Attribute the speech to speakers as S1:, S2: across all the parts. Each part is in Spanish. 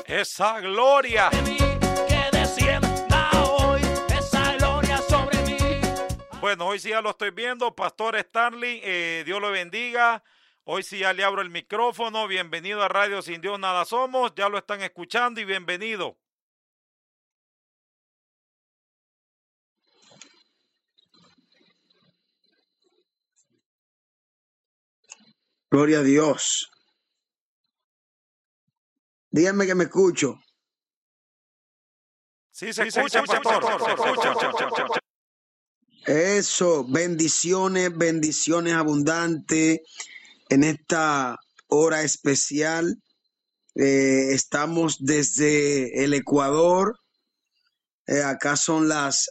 S1: Esa gloria.
S2: Que descienda hoy esa gloria sobre mí.
S1: Bueno, hoy sí ya lo estoy viendo, Pastor Stanley, Dios lo bendiga. Hoy sí ya le abro el micrófono. Bienvenido a Radio Sin Dios Nada Somos. Ya lo están escuchando y bienvenido.
S3: Gloria a Dios. Díganme que me escucho.
S1: Sí, se escucha, pastor. Se escucha.
S3: Eso, bendiciones, bendiciones abundantes en esta hora especial. Estamos desde el Ecuador. Acá son las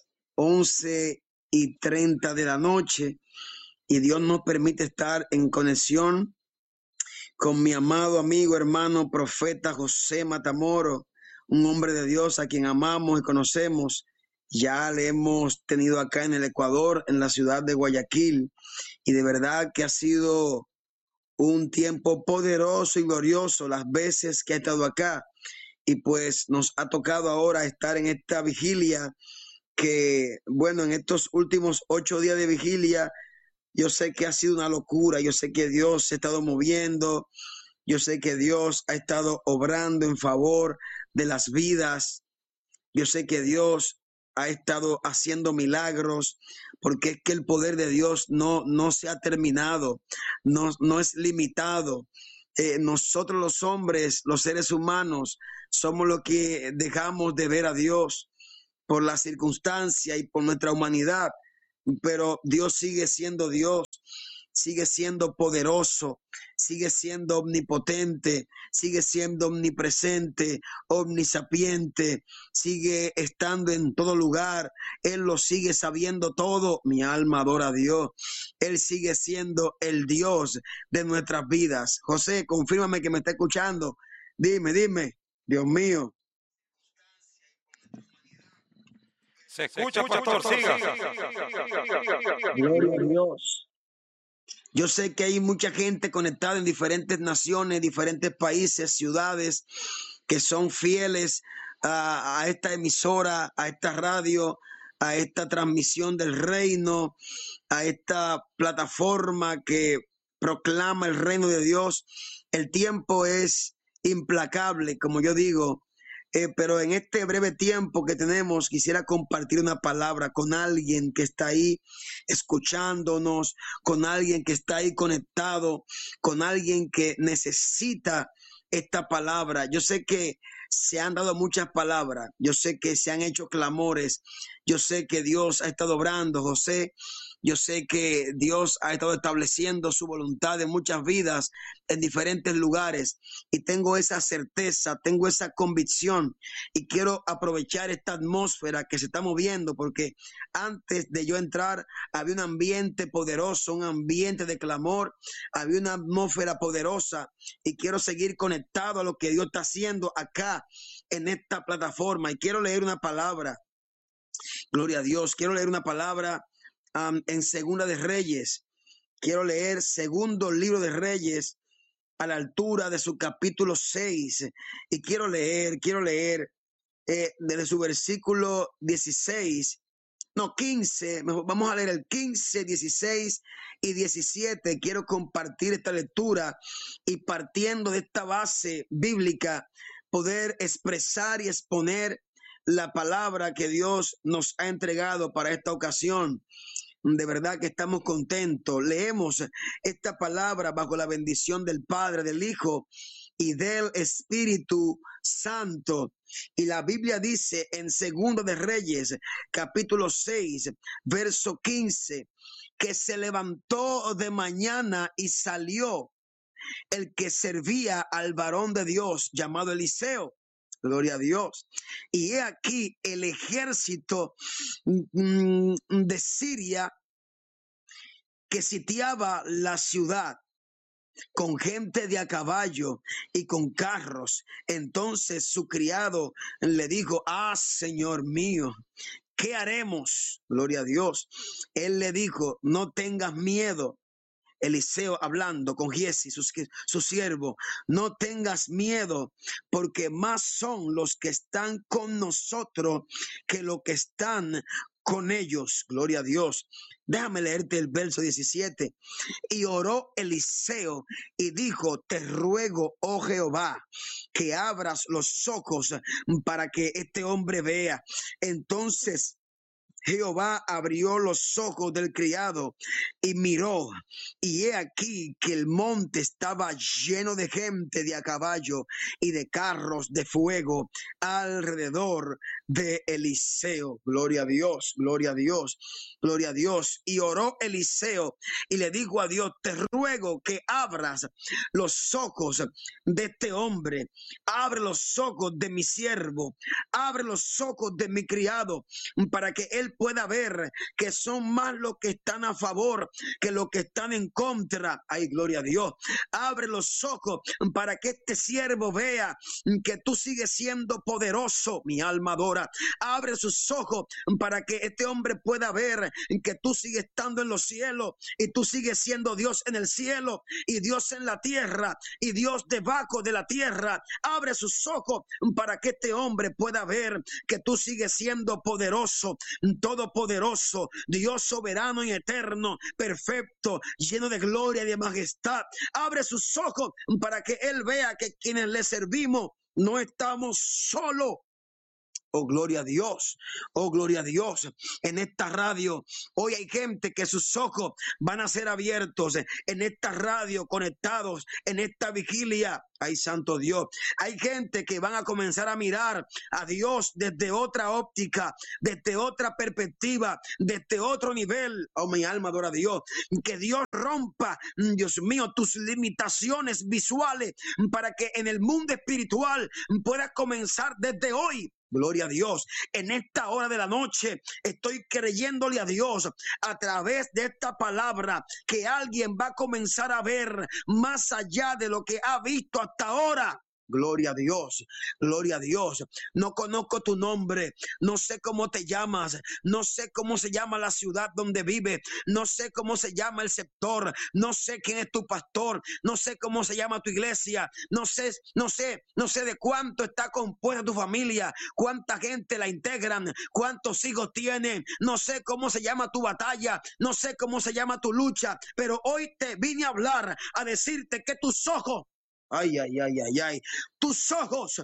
S3: 11:30 de la noche y Dios nos permite estar en conexión con mi amado amigo, hermano, profeta José Matamoro, un hombre de Dios a quien amamos y conocemos. Ya le hemos tenido acá en el Ecuador, en la ciudad de Guayaquil, y de verdad que ha sido un tiempo poderoso y glorioso las veces que ha estado acá. Y pues nos ha tocado ahora estar en esta vigilia que, bueno, en estos últimos 8 días de vigilia, yo sé que ha sido una locura. Yo sé que Dios se ha estado moviendo. Yo sé que Dios ha estado obrando en favor de las vidas. Yo sé que Dios ha estado haciendo milagros, porque es que el poder de Dios no se ha terminado, no es limitado. Nosotros los hombres, los seres humanos, somos los que dejamos de ver a Dios por la circunstancia y por nuestra humanidad, pero Dios sigue siendo Dios, sigue siendo poderoso, sigue siendo omnipotente, sigue siendo omnipresente, omnisapiente, sigue estando en todo lugar. Él lo sigue sabiendo todo. Mi alma adora a Dios. Él sigue siendo el Dios de nuestras vidas. José, confírmame que me está escuchando. Dime, Dios mío.
S1: Se escucha, pastor, siga.
S3: Gloria a Dios. Yo sé que hay mucha gente conectada en diferentes naciones, diferentes países, ciudades, que son fieles a esta emisora, a esta radio, a esta transmisión del reino, a esta plataforma que proclama el reino de Dios. El tiempo es implacable, como yo digo. Pero en este breve tiempo que tenemos, quisiera compartir una palabra con alguien que está ahí escuchándonos, con alguien que está ahí conectado, con alguien que necesita esta palabra. Yo sé que se han dado muchas palabras, yo sé que se han hecho clamores, yo sé que Dios ha estado obrando, José. Yo sé que Dios ha estado estableciendo su voluntad en muchas vidas, en diferentes lugares, y tengo esa certeza, tengo esa convicción, y quiero aprovechar esta atmósfera que se está moviendo, porque antes de yo entrar había un ambiente poderoso, un ambiente de clamor, había una atmósfera poderosa, y quiero seguir conectado a lo que Dios está haciendo acá en esta plataforma. Y quiero leer una palabra, gloria a Dios, quiero leer una palabra en Segunda de Reyes. Quiero leer segundo libro de Reyes a la altura de su capítulo 6, y quiero leer desde su versículo 16, no, 15, vamos a leer el 15, 16 y 17. Quiero compartir esta lectura y, partiendo de esta base bíblica, poder expresar y exponer la palabra que Dios nos ha entregado para esta ocasión. De verdad que estamos contentos. Leemos esta palabra bajo la bendición del Padre, del Hijo y del Espíritu Santo. Y la Biblia dice en Segundo de Reyes, capítulo 6, verso 15, que se levantó de mañana y salió el que servía al varón de Dios llamado Eliseo. Gloria a Dios. Y he aquí el ejército de Siria que sitiaba la ciudad con gente de a caballo y con carros. Entonces su criado le dijo: Señor mío, ¿qué haremos? Gloria a Dios. Él le dijo: no tengas miedo, Eliseo hablando con Giesi, su siervo, no tengas miedo, porque más son los que están con nosotros que los que están con ellos. Gloria a Dios. Déjame leerte el verso 17. Y oró Eliseo y dijo, te ruego, oh Jehová, que abras los ojos para que este hombre vea. Entonces Jehová abrió los ojos del criado y miró, y he aquí que el monte estaba lleno de gente de a caballo y de carros de fuego alrededor de Eliseo. Gloria a Dios, gloria a Dios, gloria a Dios. Y oró Eliseo y le dijo a Dios, te ruego que abras los ojos de este hombre, abre los ojos de mi siervo, abre los ojos de mi criado, para que él pueda ver que son más los que están a favor que los que están en contra. Ay, gloria a Dios. Abre los ojos para que este siervo vea que tú sigues siendo poderoso. Mi alma adora. Abre sus ojos para que este hombre pueda ver que tú sigues estando en los cielos y tú sigues siendo Dios en el cielo y Dios en la tierra y Dios debajo de la tierra. Abre sus ojos para que este hombre pueda ver que tú sigues siendo poderoso, todopoderoso, Dios soberano y eterno, perfecto, lleno de gloria y de majestad. Abre sus ojos para que él vea que quienes le servimos no estamos solos. Oh, gloria a Dios. Oh, gloria a Dios. En esta radio, hoy hay gente que sus ojos van a ser abiertos. En esta radio, conectados, en esta vigilia. Ay, santo Dios. Hay gente que van a comenzar a mirar a Dios desde otra óptica, desde otra perspectiva, desde otro nivel. Oh, mi alma adora a Dios. Que Dios rompa, Dios mío, tus limitaciones visuales para que en el mundo espiritual puedas comenzar desde hoy. Gloria a Dios. En esta hora de la noche estoy creyéndole a Dios a través de esta palabra que alguien va a comenzar a ver más allá de lo que ha visto hasta ahora. Gloria a Dios, gloria a Dios. No conozco tu nombre, no sé cómo te llamas, no sé cómo se llama la ciudad donde vives, no sé cómo se llama el sector, no sé quién es tu pastor, no sé cómo se llama tu iglesia, no sé de cuánto está compuesta tu familia, cuánta gente la integran, cuántos hijos tienen, no sé cómo se llama tu batalla, no sé cómo se llama tu lucha, pero hoy te vine a hablar, a decirte que tus ojos, ay, ay, ay, ay, ay, tus ojos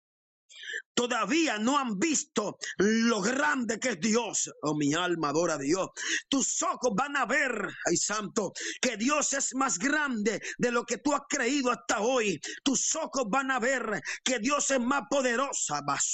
S3: todavía no han visto lo grande que es Dios. Oh, mi alma adora a Dios. Tus ojos van a ver, ay santo, que Dios es más grande de lo que tú has creído hasta hoy. Tus ojos van a ver que Dios es más poderoso.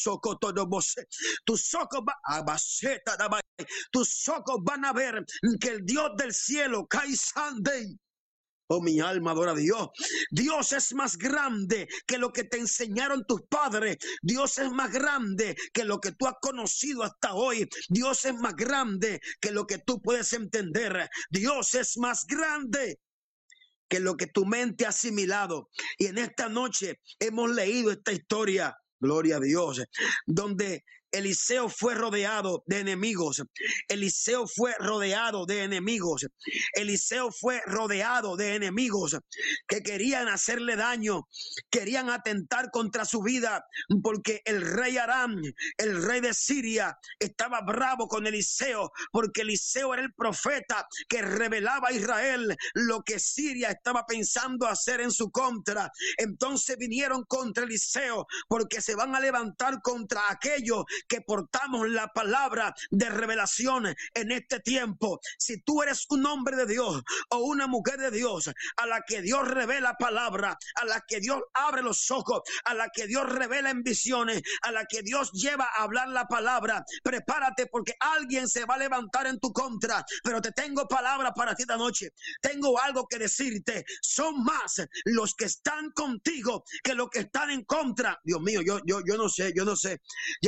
S3: Tus ojos van a ver que el Dios del cielo, Kaisandei. Oh, mi alma adora a Dios. Dios es más grande que lo que te enseñaron tus padres. Dios es más grande que lo que tú has conocido hasta hoy. Dios es más grande que lo que tú puedes entender. Dios es más grande que lo que tu mente ha asimilado. Y en esta noche hemos leído esta historia, gloria a Dios, donde Eliseo fue rodeado de enemigos. Eliseo fue rodeado de enemigos. Eliseo fue rodeado de enemigos que querían hacerle daño, querían atentar contra su vida, porque el rey Aram, el rey de Siria, estaba bravo con Eliseo, porque Eliseo era el profeta que revelaba a Israel lo que Siria estaba pensando hacer en su contra. Entonces vinieron contra Eliseo, porque se van a levantar contra aquellos que portamos la palabra de revelación en este tiempo. Si tú eres un hombre de Dios o una mujer de Dios a la que Dios revela palabra, a la que Dios abre los ojos, a la que Dios revela en visiones, a la que Dios lleva a hablar la palabra, prepárate, porque alguien se va a levantar en tu contra. Pero te tengo palabra para ti esta noche. Tengo algo que decirte. Son más los que están contigo que los que están en contra. Dios mío, yo no sé. Me gustaría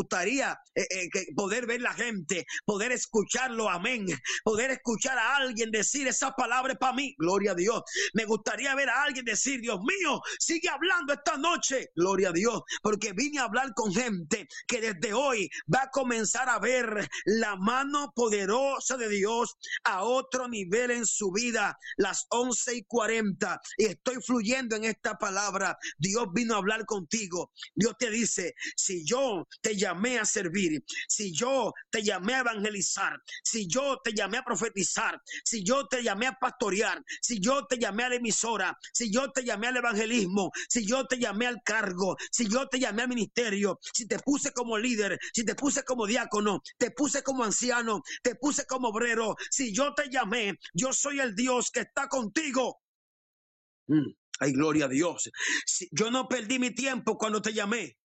S3: gustaría poder ver la gente, poder escucharlo, amén, poder escuchar a alguien decir esa palabra para mí, gloria a Dios. Me gustaría ver a alguien decir, Dios mío, sigue hablando esta noche, gloria a Dios, porque vine a hablar con gente que desde hoy va a comenzar a ver la mano poderosa de Dios a otro nivel en su vida. Las 11:40 y estoy fluyendo en esta palabra. Dios vino a hablar contigo. Dios te dice, si yo te llamé a servir, si yo te llamé a evangelizar, si yo te llamé a profetizar, si yo te llamé a pastorear, si yo te llamé a la emisora, si yo te llamé al evangelismo, si yo te llamé al cargo, si yo te llamé al ministerio, si te puse como líder, si te puse como diácono, te puse como anciano, te puse como obrero, si yo te llamé, yo soy el Dios que está contigo. Ay, gloria a Dios. Yo no perdí mi tiempo cuando te llamé.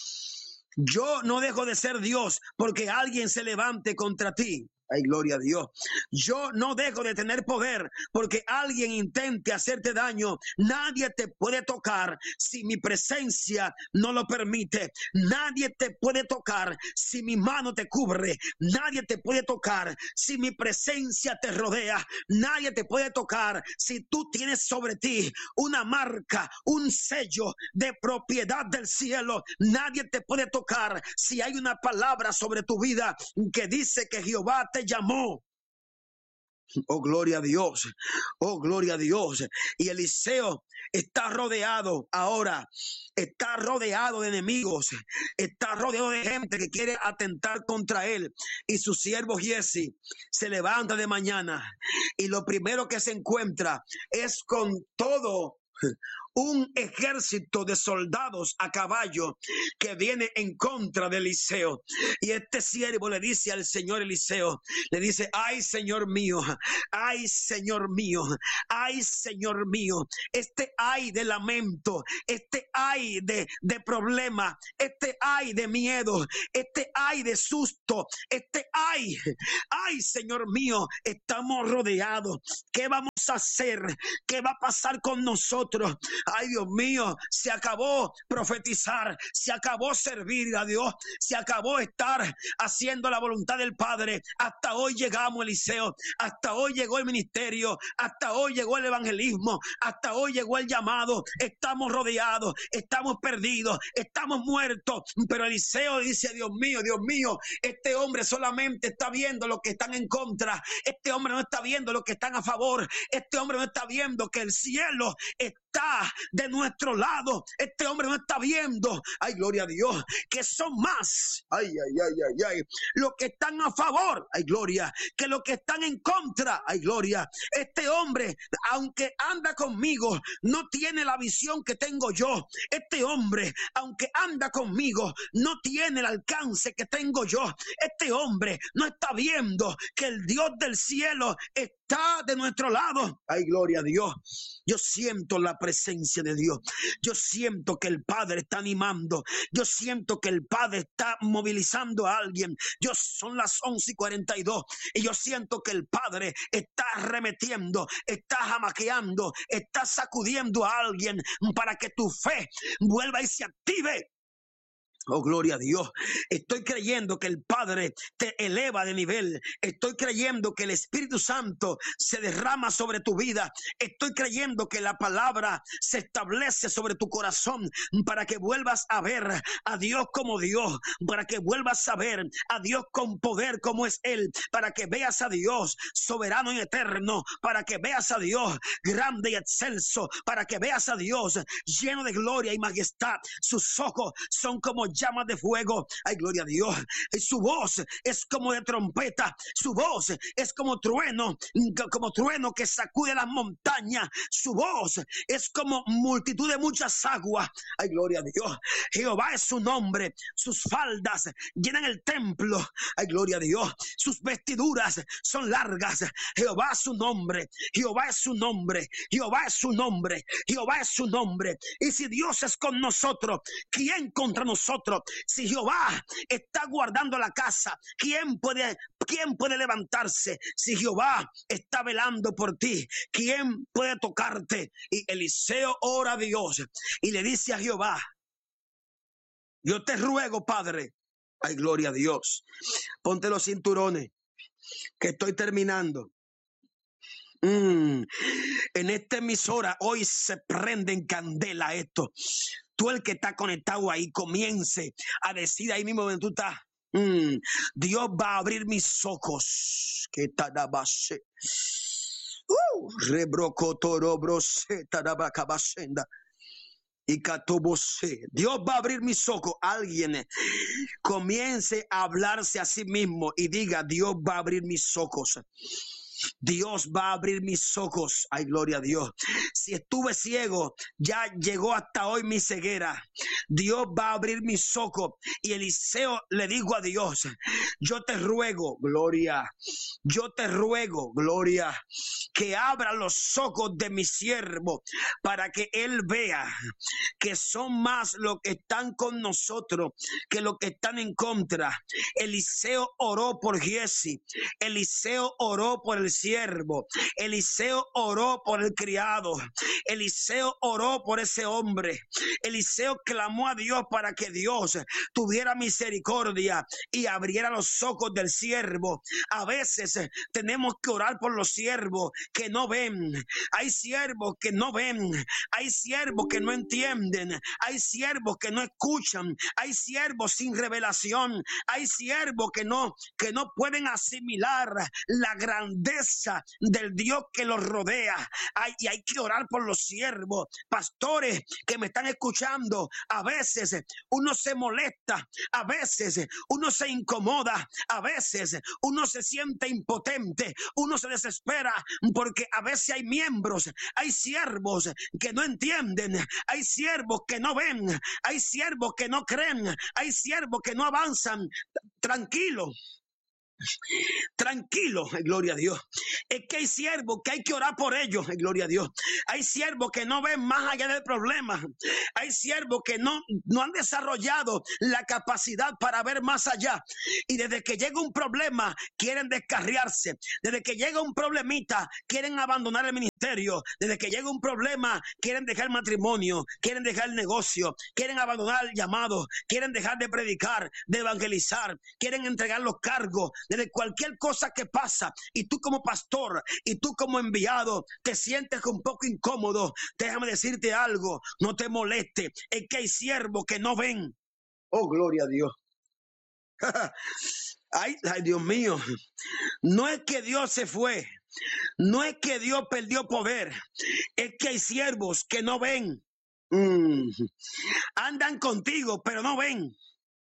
S3: Yo no dejo de ser Dios porque alguien se levante contra ti. Ay, gloria a Dios. Yo no dejo de tener poder porque alguien intente hacerte daño. Nadie te puede tocar si mi presencia no lo permite. Nadie te puede tocar si mi mano te cubre. Nadie te puede tocar si mi presencia te rodea. Nadie te puede tocar si tú tienes sobre ti una marca, un sello de propiedad del cielo. Nadie te puede tocar si hay una palabra sobre tu vida que dice que Jehová te llamó. Oh, gloria a Dios. Oh, gloria a Dios. Y Eliseo está rodeado ahora. Está rodeado de enemigos. Está rodeado de gente que quiere atentar contra él. Y su siervo Giesi se levanta de mañana. Y lo primero que se encuentra es con todo un ejército de soldados a caballo que viene en contra de Eliseo. Y este siervo le dice al señor Eliseo, le dice, ay, Señor mío, ay, Señor mío, ay, Señor mío, este ay de lamento, este ay de problema, este ay de miedo, este ay de susto, este ay, Señor mío, estamos rodeados. ¿Qué vamos a hacer? ¿Qué va a pasar con nosotros? Ay, Dios mío, se acabó profetizar, se acabó servir a Dios, se acabó estar haciendo la voluntad del Padre. Hasta hoy llegamos, Eliseo, hasta hoy llegó el ministerio, hasta hoy llegó el evangelismo, hasta hoy llegó el llamado. Estamos rodeados, estamos perdidos, estamos muertos. Pero Eliseo dice, Dios mío, este hombre solamente está viendo lo que están en contra. Este hombre no está viendo lo que están a favor. Este hombre no está viendo que el cielo está de nuestro lado. Este hombre no está viendo, ay, gloria a Dios, que son más, ay, lo que están a favor, ay, gloria, que lo que están en contra, ay, gloria. Este hombre, aunque anda conmigo, no tiene la visión que tengo yo. Este hombre, aunque anda conmigo, no tiene el alcance que tengo yo. Este hombre no está viendo que el Dios del cielo está de nuestro lado. Ay, gloria a Dios. Yo siento la presencia de Dios. Yo siento que el Padre está animando. Yo siento que el Padre está movilizando a alguien. Son las 11:42 y yo siento que el Padre está arremetiendo, está jamaqueando, está sacudiendo a alguien para que tu fe vuelva y se active. Oh, gloria a Dios. Estoy creyendo que el Padre te eleva de nivel. Estoy creyendo que el Espíritu Santo se derrama sobre tu vida. Estoy creyendo que la palabra se establece sobre tu corazón para que vuelvas a ver a Dios como Dios, para que vuelvas a ver a Dios con poder como es Él, para que veas a Dios soberano y eterno, para que veas a Dios grande y excelso, para que veas a Dios lleno de gloria y majestad. Sus ojos son como llamas de fuego. Ay, gloria a Dios. Su voz es como de trompeta. Su voz es como trueno que sacude las montañas. Su voz es como multitud de muchas aguas. Ay, gloria a Dios. Jehová es su nombre. Sus faldas llenan el templo. Ay, gloria a Dios. Sus vestiduras son largas. Jehová es su nombre. Jehová es su nombre. Jehová es su nombre. Jehová es su nombre. Y si Dios es con nosotros, ¿quién contra nosotros? Si Jehová está guardando la casa, ¿quién puede levantarse? Si Jehová está velando por ti, ¿quién puede tocarte? Y Eliseo ora a Dios y le dice a Jehová, yo te ruego, Padre, Ay, gloria a Dios. Ponte los cinturones, que estoy terminando. En esta emisora hoy se prende en candela esto. Tú el que está conectado ahí, comience a decir ahí mismo donde tú estás. Dios va a abrir mis ojos. Que tadabase. Rebrocotorobrose tadabacabasenda. Y catobose. Dios va a abrir mis ojos. Alguien comience a hablarse a sí mismo y diga: Dios va a abrir mis ojos. Dios va a abrir mis ojos. Ay, gloria a Dios. Si estuve ciego, ya llegó hasta hoy mi ceguera. Dios va a abrir mis ojos. Y Eliseo le dijo a Dios: yo te ruego, gloria, yo te ruego, gloria, que abra los ojos de mi siervo para que él vea que son más los que están con nosotros que los que están en contra. Eliseo oró por Giesi. Eliseo oró por el siervo. Eliseo oró por el criado. Eliseo oró por ese hombre. Eliseo clamó a Dios para que Dios tuviera misericordia y abriera los ojos del siervo. A veces tenemos que orar por los siervos que no ven. Hay siervos que no ven. Hay siervos que no entienden. Hay siervos que no escuchan. Hay siervos sin revelación. Hay siervos que no pueden asimilar la grandeza del Dios que los rodea. Y hay que orar por los siervos. Pastores que me están escuchando, a veces uno se molesta, a veces uno se incomoda, a veces uno se siente impotente, uno se desespera porque a veces hay miembros, hay siervos que no entienden, hay siervos que no ven, hay siervos que no creen, hay siervos que no avanzan. Tranquilo. Tranquilo, gloria a Dios. Es que hay siervos que hay que orar por ellos, gloria a Dios. Hay siervos que no ven más allá del problema. Hay siervos que no han desarrollado la capacidad para ver más allá. Y desde que llega un problema, quieren descarriarse. Desde que llega un problemita, quieren abandonar el ministerio. Desde que llega un problema, quieren dejar el matrimonio, quieren dejar el negocio, quieren abandonar el llamado, quieren dejar de predicar, de evangelizar, quieren entregar los cargos. Desde cualquier cosa que pasa y tú como pastor y tú como enviado te sientes un poco incómodo, déjame decirte algo, no te moleste, es que hay siervos que no ven. Oh, gloria a Dios. Ay, Dios mío, no es que Dios se fue, no es que Dios perdió poder, es que hay siervos que no ven. Andan contigo, pero no ven.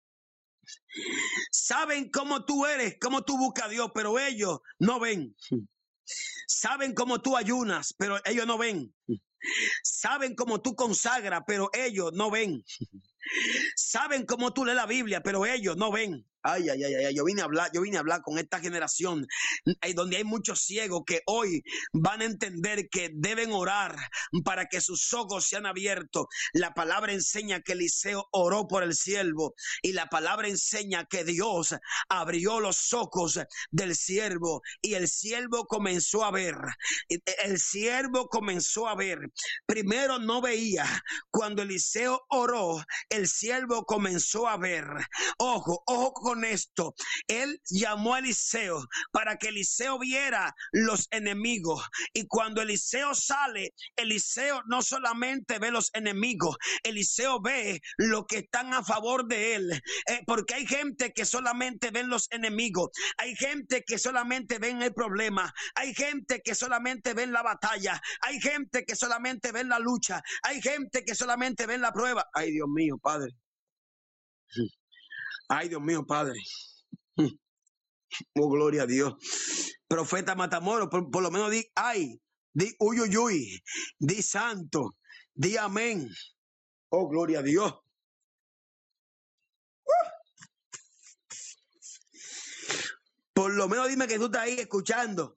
S3: Saben cómo tú eres, cómo tú buscas a Dios, pero ellos no ven. Saben cómo tú ayunas, pero ellos no ven. Saben cómo tú consagras, pero ellos no ven. Saben cómo tú lees la Biblia, pero ellos no ven. Ay, yo vine a hablar con esta generación donde hay muchos ciegos que hoy van a entender que deben orar para que sus ojos sean abiertos. La palabra enseña que Eliseo oró por el siervo y la palabra enseña que Dios abrió los ojos del siervo y el siervo comenzó a ver. El siervo comenzó a ver. Primero no veía. Cuando Eliseo oró, el siervo comenzó a ver. Ojo con esto. Él llamó a Eliseo para que Eliseo viera los enemigos. Y cuando Eliseo sale, Eliseo no solamente ve los enemigos, Eliseo ve lo que están a favor de él. Porque hay gente que solamente ven los enemigos. Hay gente que solamente ven el problema. Hay gente que solamente ven la batalla. Hay gente que solamente ven la lucha. Hay gente que solamente ven la prueba. Ay, Dios mío, Padre. Ay, Dios mío, Padre. Oh, gloria a Dios. Profeta Matamoros, por lo menos di ay, di uy, di santo, di amén. Oh, gloria a Dios. Por lo menos dime que tú estás ahí escuchando.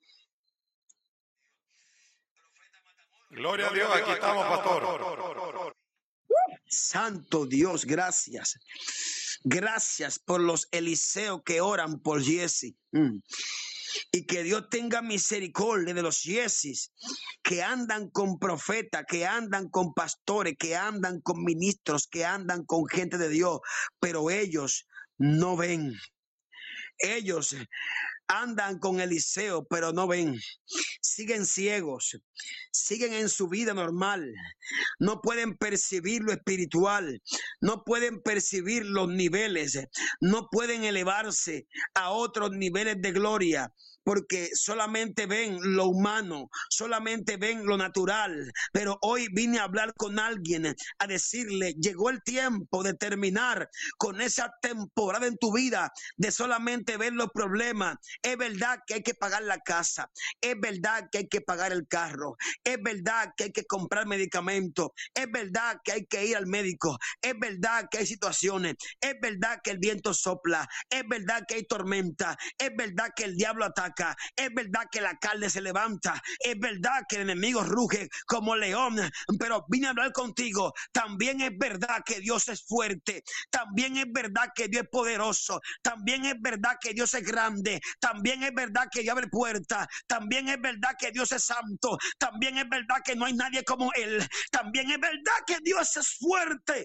S1: Gloria a Dios, aquí estamos, pastor.
S3: Santo Dios, gracias. Gracias por los Eliseos que oran por Giesi. Y que Dios tenga misericordia de los Giesis que andan con profetas, que andan con pastores, que andan con ministros, que andan con gente de Dios, pero ellos no ven. Ellos andan con Eliseo, pero no ven. Siguen ciegos, siguen en su vida normal. No pueden percibir lo espiritual, no pueden percibir los niveles, no pueden elevarse a otros niveles de gloria, porque solamente ven lo humano, solamente ven lo natural. Pero hoy vine a hablar con alguien, a decirle, llegó el tiempo de terminar con esa temporada en tu vida de solamente ver los problemas. Es verdad que hay que pagar la casa, es verdad que hay que pagar el carro, es verdad que hay que comprar medicamentos, es verdad que hay que ir al médico, es verdad que hay situaciones, es verdad que el viento sopla, es verdad que hay tormenta, es verdad que el diablo ataca, es verdad que la carne se levanta, es verdad que el enemigo ruge como león, pero vine a hablar contigo. También es verdad que Dios es fuerte, también es verdad que Dios es poderoso, también es verdad que Dios es grande, también es verdad que Dios abre puertas, también es verdad que Dios es santo, también es verdad que no hay nadie como Él, también es verdad que Dios es fuerte.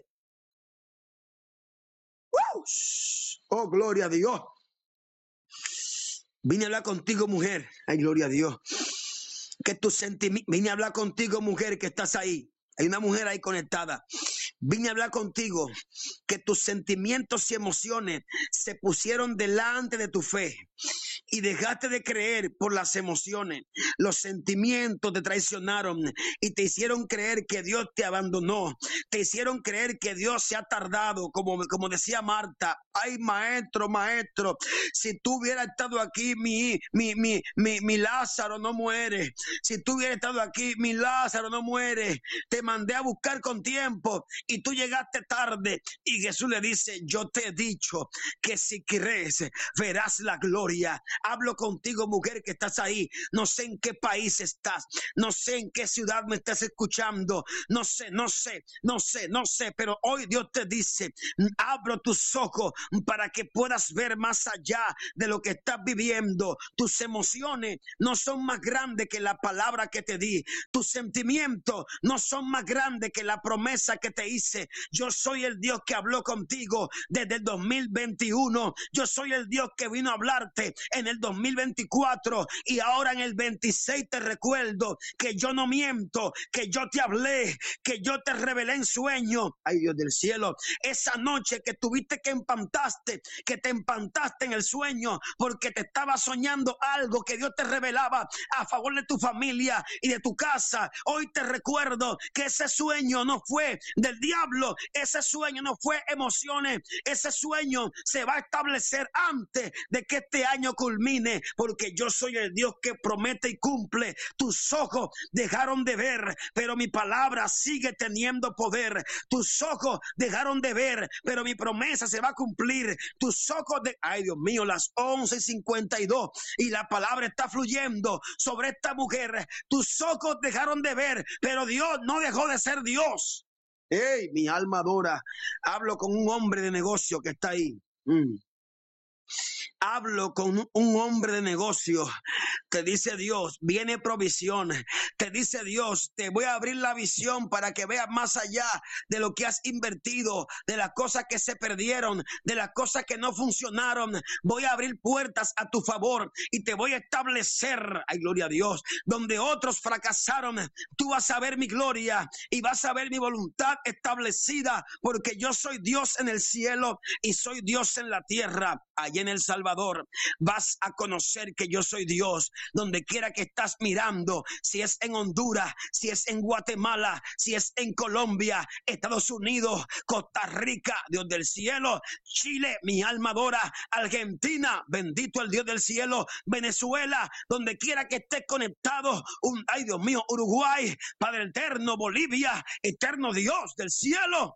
S3: ¡Wow! Oh, gloria a Dios. Vine a hablar contigo, mujer. Ay, gloria a Dios. Que tus sentimientos. Vine a hablar contigo, mujer, que estás ahí. Hay una mujer ahí conectada. Vine a hablar contigo que tus sentimientos y emociones se pusieron delante de tu fe y dejaste de creer por las emociones. Los sentimientos te traicionaron y te hicieron creer que Dios te abandonó. Te hicieron creer que Dios se ha tardado, como decía Marta. Ay, maestro, si tú hubieras estado aquí, mi Lázaro no muere. Si tú hubieras estado aquí, mi Lázaro no muere. Te mandé a buscar con tiempo y tú llegaste tarde. Y Jesús le dice, yo te he dicho que si crees, verás la gloria. Hablo contigo, mujer, que estás ahí. No sé en qué país estás, no sé en qué ciudad me estás escuchando, no sé, pero hoy Dios te dice, abro tus ojos para que puedas ver más allá de lo que estás viviendo. Tus emociones no son más grandes que la palabra que te di. Tus sentimientos no son más grandes que la promesa que te hice. Yo soy el Dios que habló contigo desde el 2021. Yo soy el Dios que vino a hablarte en el 2024 y ahora en el 26 te recuerdo que yo no miento, que yo te hablé, que yo te revelé en sueño. Ay, Dios del cielo, esa noche que tuviste que te empantaste en el sueño porque te estaba soñando algo que Dios te revelaba a favor de tu familia y de tu casa. Hoy te recuerdo que ese sueño no fue del diablo, ese sueño no fue emociones, ese sueño se va a establecer antes de que este año culmine, porque yo soy el Dios que promete y cumple. Tus ojos dejaron de ver, pero mi palabra sigue teniendo poder. Tus ojos dejaron de ver, pero mi promesa se va a cumplir. Tus ojos ay, Dios mío, las 11:52 y la palabra está fluyendo sobre esta mujer. Tus ojos dejaron de ver, pero Dios no dejó de ser Dios. Hey, mi alma adora. Hablo con un hombre de negocio que está ahí. Hablo con un hombre de negocio. Te dice Dios, viene provisión. Te dice Dios, te voy a abrir la visión para que veas más allá de lo que has invertido, de las cosas que se perdieron, de las cosas que no funcionaron. Voy a abrir puertas a tu favor y te voy a establecer, ay, gloria a Dios, donde otros fracasaron. Tú vas a ver mi gloria y vas a ver mi voluntad establecida, porque yo soy Dios en el cielo y soy Dios en la tierra. Allí en El Salvador vas a conocer que yo soy Dios. Donde quiera que estás mirando, si es en Honduras, si es en Guatemala, si es en Colombia, Estados Unidos, Costa Rica, Dios del cielo, Chile, mi alma adora, Argentina, bendito el Dios del cielo, Venezuela, donde quiera que estés conectado, ay, Dios mío, Uruguay, Padre eterno, Bolivia, eterno Dios del cielo.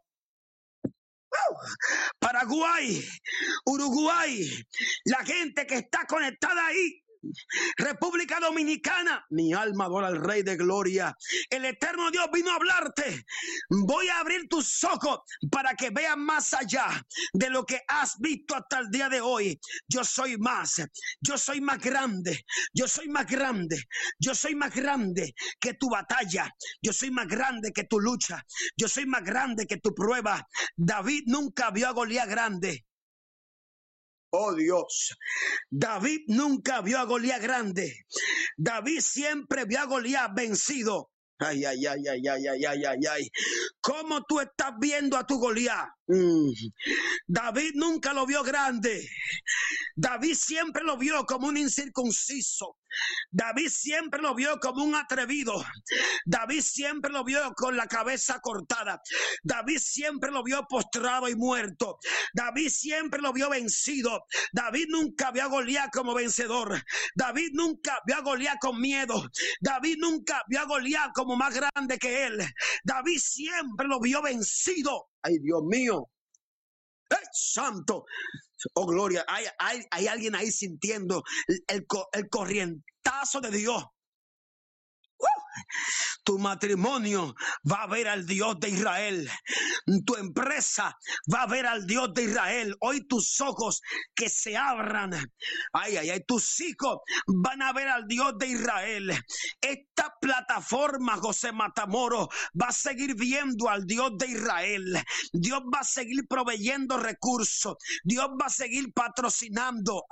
S3: Paraguay, Uruguay, la gente que está conectada ahí, República Dominicana, mi alma adora al Rey de Gloria. El eterno Dios vino a hablarte. Voy a abrir tus ojos para que veas más allá de lo que has visto hasta el día de hoy. Yo soy más grande, yo soy más grande que tu batalla, yo soy más grande que tu lucha, yo soy más grande que tu prueba. David nunca vio a Goliat grande. Oh Dios, David nunca vio a Goliat grande. David siempre vio a Goliat vencido. Ay, ay, ay, ay, ay, ay, ay, ay, ay. ¿Cómo tú estás viendo a tu Goliat? David nunca lo vio grande. David siempre lo vio como un incircunciso. David siempre lo vio como un atrevido. David siempre lo vio con la cabeza cortada. David siempre lo vio postrado y muerto. David siempre lo vio vencido. David nunca vio a Goliat como vencedor. David nunca vio a Goliat con miedo. David nunca vio a Goliat como más grande que él. David siempre lo vio vencido. Ay, Dios mío. ¡Ay, santo! Oh, gloria. Hay alguien ahí sintiendo el corrientazo de Dios. Tu matrimonio va a ver al Dios de Israel. Tu empresa va a ver al Dios de Israel. Hoy tus ojos que se abran. Ay, ay, ay. Tus hijos van a ver al Dios de Israel. Esta plataforma, José Matamoros, va a seguir viendo al Dios de Israel. Dios va a seguir proveyendo recursos. Dios va a seguir patrocinando.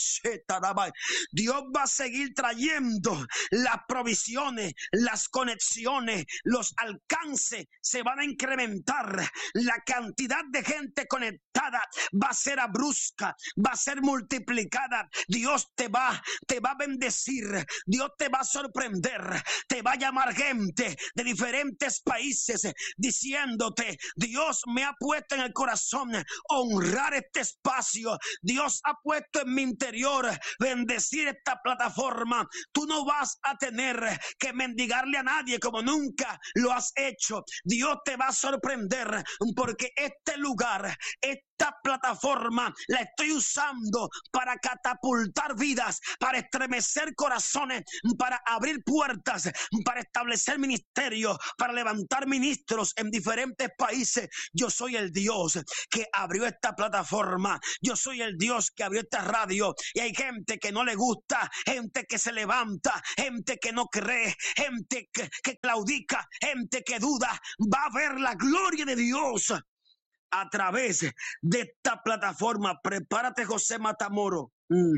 S3: Dios va a seguir trayendo las provisiones, las conexiones, los alcances se van a incrementar. La cantidad de gente conectada va a ser abrupta, va a ser multiplicada. Dios te va a bendecir. Dios te va a sorprender. Te va a llamar gente de diferentes países diciéndote: Dios me ha puesto en el corazón honrar este espacio. Dios ha puesto en mi interior bendecir esta plataforma. Tú no vas a tener que mendigarle a nadie como nunca lo has hecho. Dios te va a sorprender porque este lugar, esta plataforma la estoy usando para catapultar vidas, para estremecer corazones, para abrir puertas, para establecer ministerios, para levantar ministros en diferentes países. Yo soy el Dios que abrió esta plataforma. Yo soy el Dios que abrió esta radio. Y hay gente que no le gusta, gente que se levanta, gente que no cree, gente que claudica, gente que duda. Va a ver la gloria de Dios a través de esta plataforma. Prepárate, José Matamoros.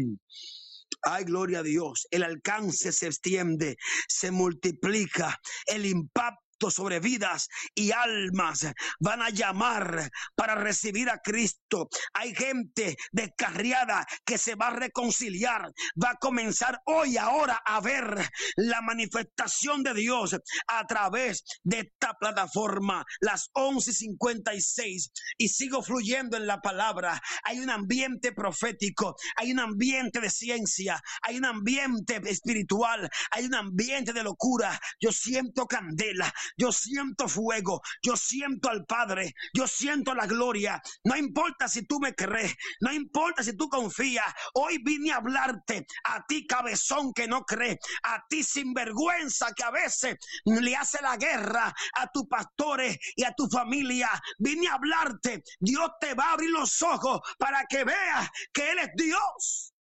S3: Ay, gloria a Dios. El alcance se extiende, se multiplica, el impacto sobre vidas y almas van a llamar para recibir a Cristo. Hay gente descarriada que se va a reconciliar, va a comenzar hoy, ahora, a ver la manifestación de Dios a través de esta plataforma. Las 11:56 y sigo fluyendo en la palabra. Hay un ambiente profético, hay un ambiente de ciencia, hay un ambiente espiritual, hay un ambiente de locura. Yo siento candela, yo siento fuego, yo siento al Padre, yo siento la gloria. No importa si tú me crees, no importa si tú confías. Hoy vine a hablarte a ti, cabezón, que no cree, a ti, sinvergüenza, que a veces le hace la guerra a tus pastores y a tu familia. Vine a hablarte. Dios te va a abrir los ojos para que veas que Él es Dios.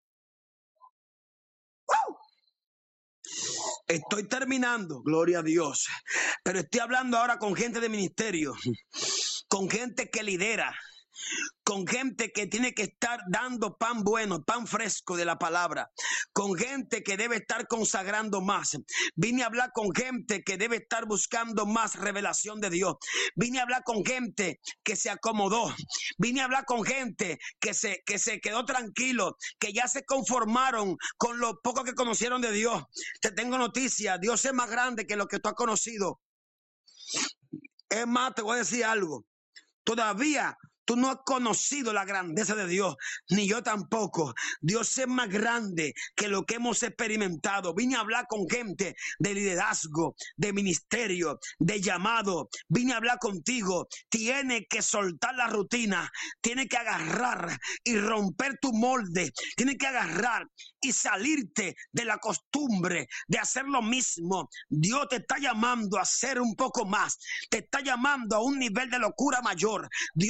S3: ¡Wow! Estoy terminando, gloria a Dios, pero estoy hablando ahora con gente de ministerio, con gente que lidera, con gente que tiene que estar dando pan bueno, pan fresco de la palabra, con gente que debe estar consagrando más. Vine a hablar con gente que debe estar buscando más revelación de Dios. Vine a hablar con gente que se acomodó. Vine a hablar con gente que se quedó tranquilo, que ya se conformaron con lo poco que conocieron de Dios. Te tengo noticia, Dios es más grande que lo que tú has conocido. Es más, te voy a decir algo. Todavía tú no has conocido la grandeza de Dios, ni yo tampoco. Dios es más grande que lo que hemos experimentado. Vine a hablar con gente de liderazgo, de ministerio, de llamado. Vine a hablar contigo. Tiene que soltar la rutina. Tiene que agarrar y romper tu molde. Tiene que agarrar y salirte de la costumbre de hacer lo mismo. Dios te está llamando a hacer un poco más. Te está llamando a un nivel de locura mayor. Dios te está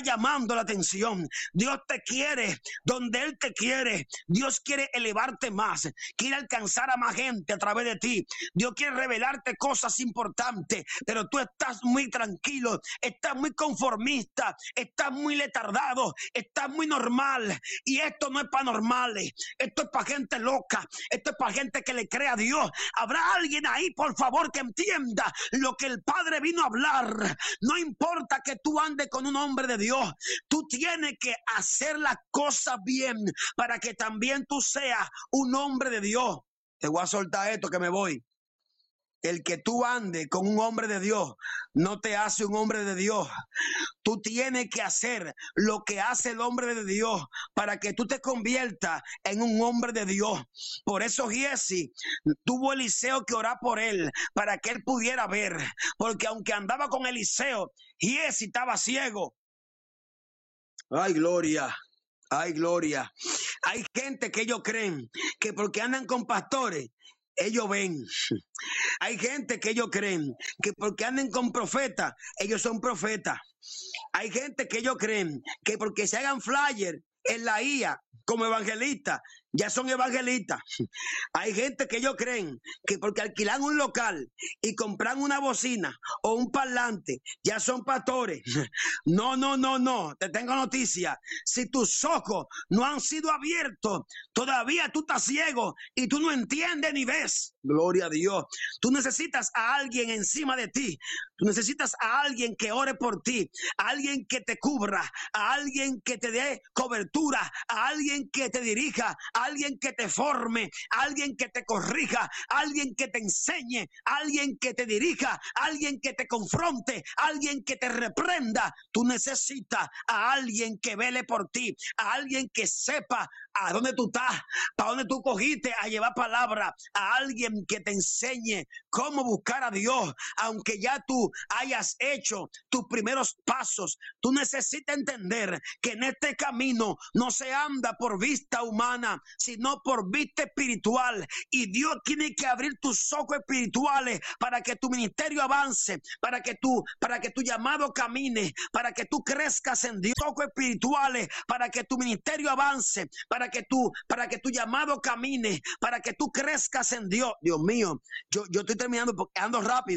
S3: llamando la atención. Dios te quiere donde Él te quiere. Dios quiere elevarte más, quiere alcanzar a más gente a través de ti. Dios quiere revelarte cosas importantes, pero tú estás muy tranquilo, estás muy conformista, estás muy letardado, estás muy normal. Y esto no es para normales, esto es para gente loca, esto es para gente que le cree a Dios. Habrá alguien ahí, por favor, que entienda lo que el Padre vino a hablar. No importa que tú andes con un hombre de Dios, tú tienes que hacer las cosas bien para que también tú seas un hombre de Dios. Te voy a soltar esto que me voy. El que tú andes con un hombre de Dios no te hace un hombre de Dios. Tú tienes que hacer lo que hace el hombre de Dios para que tú te conviertas en un hombre de Dios. Por eso Giesi tuvo Eliseo que orar por él, para que él pudiera ver. Porque aunque andaba con Eliseo, Giesi estaba ciego. ¡Ay, gloria! ¡Ay, gloria! Hay gente que ellos creen que porque andan con pastores, ellos ven. Hay gente que ellos creen que porque anden con profetas, ellos son profetas. Hay gente que ellos creen que porque se hagan flyer en la IA como evangelistas, ya son evangelistas. Hay gente que ellos creen que porque alquilan un local y compran una bocina o un parlante, ya son pastores. No, no, no, no. Te tengo noticia. Si tus ojos no han sido abiertos, todavía tú estás ciego y tú no entiendes ni ves. Gloria a Dios. Tú necesitas a alguien encima de ti. Tú necesitas a alguien que ore por ti, a alguien que te cubra, a alguien que te dé cobertura, a alguien que te dirija, a alguien que te forme, a alguien que te corrija, a alguien que te enseñe, a alguien que te dirija, a alguien que te confronte, a alguien que te reprenda. Tú necesitas a alguien que vele por ti, a alguien que sepa a dónde tú estás, para dónde tú cogiste a llevar palabra, a alguien que te enseñe cómo buscar a Dios, aunque ya tú hayas hecho tus primeros pasos. Tú necesitas entender que en este camino no se anda por vista humana, sino por vista espiritual, y Dios tiene que abrir tus ojos espirituales para que tu ministerio avance, para que tu llamado camine, para que tú crezcas en Dios. Ojos espirituales para que tu ministerio avance, para que tu llamado camine, para que tú crezcas en Dios. Dios mío, yo estoy terminando porque ando rápido.